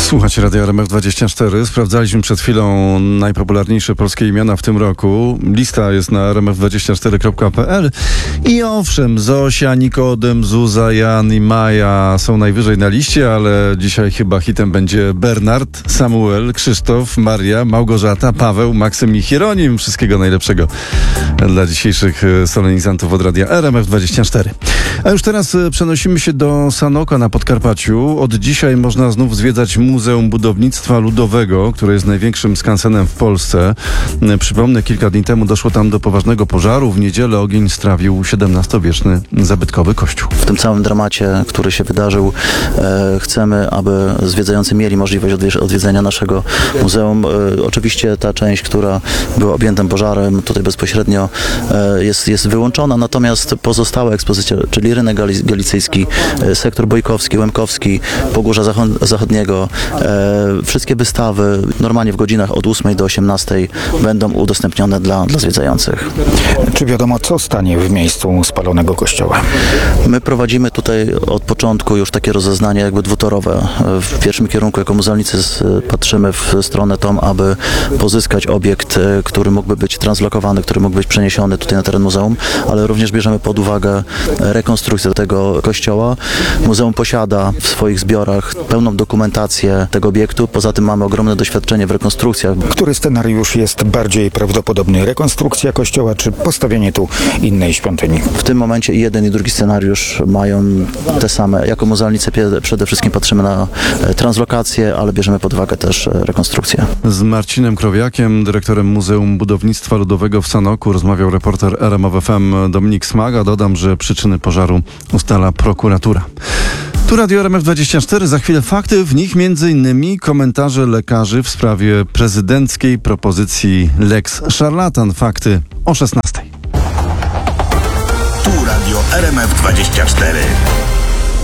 Słuchajcie Radia RMF24. Sprawdzaliśmy przed chwilą najpopularniejsze polskie imiona w tym roku. Lista jest na rmf24.pl i owszem, Zosia, Nikodem, Zuza, Jan i Maja są najwyżej na liście, ale dzisiaj chyba hitem będzie Bernard, Samuel, Krzysztof, Maria, Małgorzata, Paweł, Maksym i Hieronim. Wszystkiego najlepszego dla dzisiejszych solenizantów od Radia RMF24. A już teraz przenosimy się do Sanoka na Podkarpaciu. Od dzisiaj można znów zwiedzać Muzeum Budownictwa Ludowego, które jest największym skansenem w Polsce. Przypomnę, kilka dni temu doszło tam do poważnego pożaru. W niedzielę ogień strawił XVII-wieczny zabytkowy kościół. W tym całym dramacie, który się wydarzył, chcemy, aby zwiedzający mieli możliwość odwiedzenia naszego muzeum. Oczywiście ta część, która była objęta pożarem, tutaj bezpośrednio jest wyłączona, natomiast pozostałe ekspozycje, czyli rynek galicyjski, sektor bojkowski, łemkowski, Pogórza Zachodniego, wszystkie wystawy normalnie w godzinach od 8 do 18 będą udostępnione dla zwiedzających. Czy wiadomo, co stanie w miejscu spalonego kościoła? My prowadzimy tutaj od początku już takie rozeznanie jakby dwutorowe. W pierwszym kierunku jako muzealnicy patrzymy w stronę tą, aby pozyskać obiekt, który mógłby być translokowany, który mógłby być przeniesiony tutaj na teren muzeum, ale również bierzemy pod uwagę rekonstrukcję tego kościoła. Muzeum posiada w swoich zbiorach pełną dokumentację tego obiektu. Poza tym mamy ogromne doświadczenie w rekonstrukcjach. Który scenariusz jest bardziej prawdopodobny? Rekonstrukcja kościoła czy postawienie tu innej świątyni? W tym momencie i jeden i drugi scenariusz mają te same. Jako muzealnicy przede wszystkim patrzymy na translokację, ale bierzemy pod uwagę też rekonstrukcję. Z Marcinem Krowiakiem, dyrektorem Muzeum Budownictwa Ludowego w Sanoku, rozmawiał reporter RMF FM Dominik Smaga. Dodam, że przyczyny pożaru ustala prokuratura. Tu Radio RMF24, za chwilę fakty, w nich m.in. komentarze lekarzy w sprawie prezydenckiej propozycji Lex Szarlatan. Fakty o 16:00. Tu Radio RMF24.